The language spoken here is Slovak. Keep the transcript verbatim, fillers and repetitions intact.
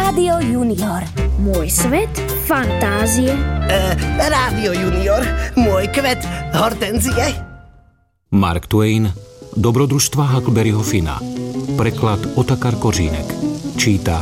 Rádio Junior. Môj svet fantázie. E, Rádio Junior. Môj kvet hortenzie. Mark Twain, Dobrodružstva Huckleberryho Finna. Preklad Otakar Kořínek. Číta